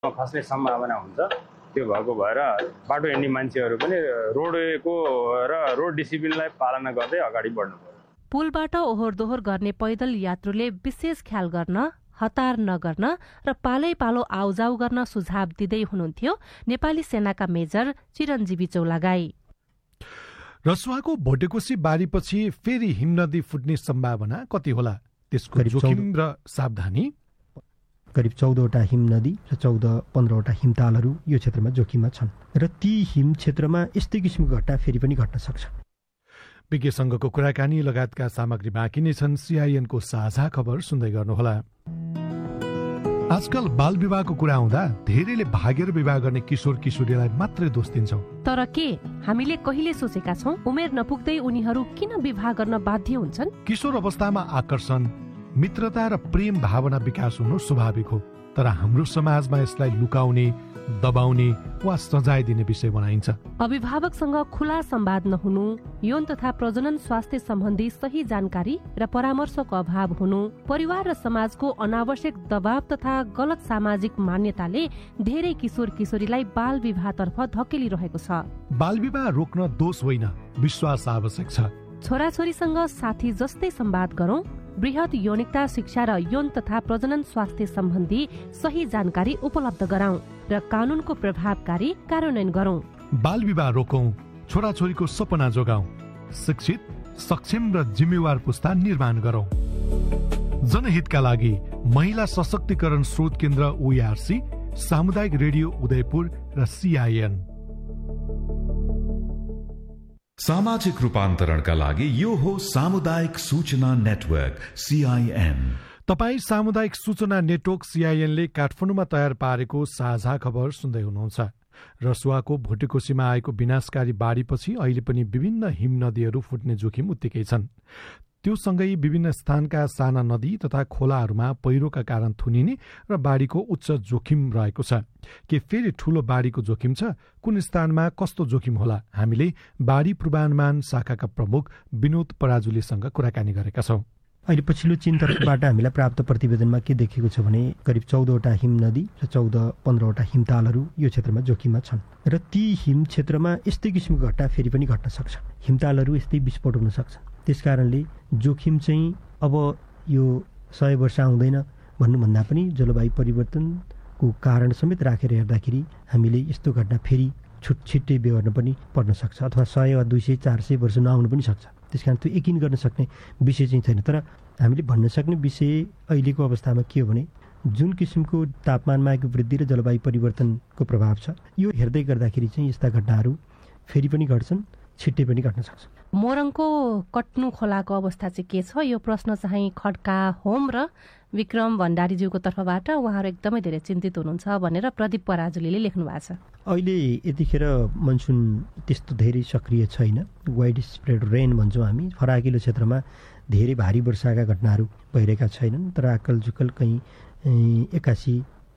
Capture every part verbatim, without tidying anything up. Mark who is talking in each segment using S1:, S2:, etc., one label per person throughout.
S1: खस्ने सम्भावना हुन्छ। त्यो भएको भएर बाटो हिँड्ने मान्छेहरू पनि रोडवेको र रोड डिसिप्लिनलाई पालना गर्दै अगाडि बढ्नु पर्यो।
S2: पुलबाट ओहोर दोहोर गर्ने पैदल यात्रुले विशेष ख्याल गर्न, हतार नगर्न र पालै पालो आउजाउ गर्न सुझाव दिँदै हुनुहुन्थ्यो नेपाली सेनाका मेजर चिरञ्जीवी चौलागाई।
S3: रसुवाको भोटेकोशी बारीपछि फेरि हिमनदी फुट्ने सम्भावना कति होला, त्यसको जोखिम र सावधानी?
S4: करिब चौधवटा हिमनदी र चौध पन्ध्रवटा हिमतालहरू यो क्षेत्रमा जोखिममा छन् र ती हिम क्षेत्रमा यस्तै किसिमको घटना फेरि पनि घट्न सक्छ।
S3: विज्ञसँगको कुराकानी लगायतका सामग्री बाँकी नै छन्। सीआईएनको साझा खबर सुन्दै गर्नुहोला। आजकल बाल विवाहको कुरा आउँदा धेरैले भागेर विवाह गर्ने किशोर किशोरीलाई मात्रै दोष दिन्छौं।
S2: तर के हामीले कहिले सोचेका छौं उमेर नपुग्दै उनीहरू किन विवाह गर्न बाध्य हुन्छन्?
S3: किशोर अवस्थामा आकर्षण, मित्रता र प्रेम भावना विकास हुनु स्वाभाविक हो, तर हाम्रो समाजमा यसलाई लुकाउने, दबाउने वा सजाय दिने विषय बनाइन्छ।
S2: अभिभावकसँग खुला संवाद नहुनु, यौन तथा प्रजनन स्वास्थ्य सम्बन्धी सही जानकारी र परामर्शको अभाव हुनु, परिवार र समाजको अनावश्यक दबाव तथा गलत सामाजिक मान्यताले धेरै किशोर किशोरीलाई बाल विवाहतर्फ धकेलिरहेको छ।
S3: बाल विवाह रोक्न दोष होइन, विश्वास आवश्यक छ।
S2: छोराछोरीसँग साथी जस्तै संवाद गरौं, बृहत यौनिकता शिक्षा र यौन तथा प्रजनन स्वास्थ्य सम्बन्धी सही जानकारी उपलब्ध गराउँ र कानूनको प्रभावकारी कार्यान्वयन गरौं।
S3: बाल विवाह रोकौं, छोराछोरीको सपना जोगाउँ, शिक्षित, सक्षम र जिम्मेवार पुस्ता निर्माण गरौं। जनहितका लागि महिला सशक्तिकरण स्रोत केन्द्र ओईआरसी, सामुदायिक रेडियो उदयपुर र सीआईएन।
S5: सामाजिक रूपान्तरणका लागि यो हो सामुदायिक सूचना नेटवर्क सीआईएन।
S3: तपाई सामुदायिक सूचना नेटवर्क सीआईएनले काठमाडौँमा तयार पारेको साझा खबर सुन्दै हुनुहुन्छ। रसुवाको भोटेकोशीमा आएको विनाशकारी बाढीपछि अहिले पनि विभिन्न हिम नदीहरू फुट्ने जोखिम उत्तिकै छन्। त्यो सँगै विभिन्न स्थानका साना नदी तथा खोलाहरूमा पहिरोका कारण थुनिने र बाढीको उच्च जोखिम रहेको छ। के फेरि ठूलो बाढीको जोखिम छ? कुन स्थानमा कस्तो जोखिम होला? हामीले बाढी पूर्वानुमान शाखाका प्रमुख विनोद पराजुलीसँग कुराकानी गरेका छौं।
S4: अहिले पछिल्लो चीन तर्फबाट हामीलाई प्राप्त प्रतिवेदनमा के देखेको छ भने करिब चौधवटा हिम नदी र चौध पन्ध्रवटा हिमतालहरू यो क्षेत्रमा जोखिममा छन् र ती हिम क्षेत्रमा यस्तै किसिमको घटना फेरि पनि घट्न सक्छ। हिमतालहरू यस्तै विस्फोट हुन सक्छ। त्यसकारणले जोखिम चाहिँ अब यो सय वर्ष आउँदैन भन्नुभन्दा पनि जलवायु परिवर्तनको कारण समेत राखेर हेर्दाखेरि हामीले यस्तो घटना फेरि छुट छिट्टै बेहोर्न पनि पर्न सक्छ, अथवा सय वा दुई सय चार सय वर्ष नआउनु पनि सक्छ। त्यसकारण त्यो यकिन गर्न सक्ने विषय चाहिँ छैन। तर हामीले भन्न सक्ने विषय अहिलेको अवस्थामा के हो भने जुन किसिमको तापमानमा आएको वृद्धि र जलवायु परिवर्तनको प्रभाव छ, यो हेर्दै गर्दाखेरि चाहिँ यस्ता घटनाहरू फेरि पनि घट्छन्, छिट्टै पनि घट्न सक्छ।
S2: मोरङको कट्नु खोलाको अवस्था चाहिँ के छ? यो प्रश्न चाहिँ खड्का होम र विक्रम भण्डारीज्यूको तर्फबाट उहाँहरू एकदमै धेरै चिन्तित हुनुहुन्छ भनेर प्रदीप पराजुलीले लेख्नु भएको छ।
S4: अहिले यतिखेर मनसुन त्यस्तो धेरै सक्रिय छैन, वाइड स्प्रेड रेन भन्छौँ हामी। फराकिलो क्षेत्रमा धेरै भारी वर्षाका घटनाहरू भइरहेका छैनन्, तर आकल जुकल कहीँ एक्कासी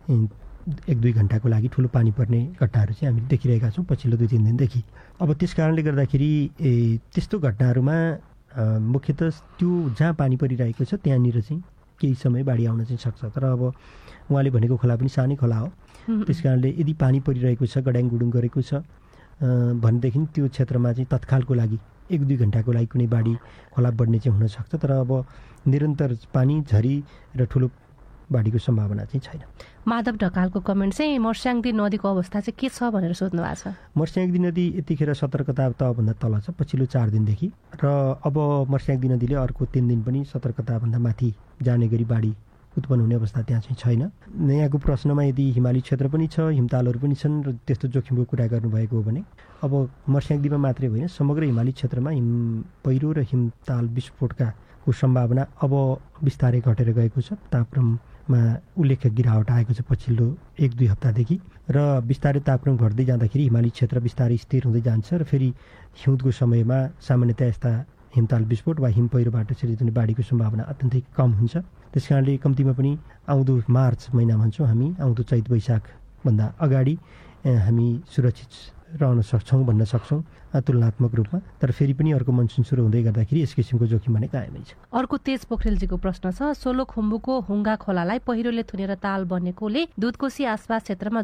S4: एक दुई घन्टाको लागि ठुलो पानी पर्ने घटनाहरू चाहिँ हामीले देखिरहेका छौँ पछिल्लो दुई तिन दिनदेखि। अब त्यस कारणले गर्दाखेरि त्यस्तो घटनाहरूमा मुख्यतः त्यो जहाँ पानी परिरहेको छ त्यहाँनिर चाहिँ केही समय बाढी आउन चाहिँ सक्छ। तर अब उहाँले भनेको खोला पनि सानै खोला हो, त्यस कारणले यदि पानी परिरहेको छ, गड्याङ गुडुङ गरेको छ भनेदेखि त्यो क्षेत्रमा चाहिँ तत्कालको लागि एक दुई घन्टाको लागि कुनै बाढी खोला बढ्ने चाहिँ हुनसक्छ। तर अब निरन्तर पानी झरी र ठुलो बाढीको सम्भावना चाहिँ छैन।
S2: माधव ढकालको कमेन्ट चाहिँ मर्स्याङदी नदीको अवस्था चाहिँ के छ भनेर सोध्नु भएको छ।
S4: मर्स्याङदी नदी यतिखेर सतर्कता तहभन्दा तल छ पछिल्लो चार दिनदेखि, र अब मर्स्याङदी नदीले अर्को तिन दिन पनि सतर्कताभन्दा माथि जाने गरी बाढी उत्पन्न हुने अवस्था त्यहाँ चाहिँ छैन। यहाँको प्रश्नमा यदि हिमाली क्षेत्र पनि छ, हिमतालहरू पनि छन् र त्यस्तो जोखिमको कुरा गर्नुभएको हो भने अब मर्स्याङदीमा मात्रै होइन समग्र हिमाली क्षेत्रमा हिम पहिरो र हिमताल विस्फोटका को सम्भावना अब बिस्तारै घटेर गएको छ। तापक्रममा उल्लेख्य गिरावट आएको छ पछिल्लो एक दुई हप्तादेखि, र बिस्तारै तापक्रम घट्दै जाँदाखेरि हिमाली क्षेत्र बिस्तारै स्थिर हुँदै जान्छ र फेरि हिउँदको समयमा सामान्यतया यस्ता हिमताल विस्फोट वा हिम पहिरोबाट सिर्जित हुने बाढीको सम्भावना अत्यन्तै कम हुन्छ। त्यस कारणले कम्तीमा पनि आउँदो मार्च महिना भन्छौँ हामी, आउँदो चैत वैशाखभन्दा अगाडि हामी सुरक्षित रहन सक्छौँ भन्न सक्छौँ तुलनात्मक रूपमा। तर फेरि पनि अर्को मनसुन सुरु हुँदै गर्दाखेरि यस किसिमको जोखिम भने कायमै छ।
S2: अर्को तेज पोखरेलजीको प्रश्न छ, सोलुखुम्बुको हुङ्गा खोलालाई पहिरोले थुनेर ताल बनेकोले दुधकोशी आसपास क्षेत्रमा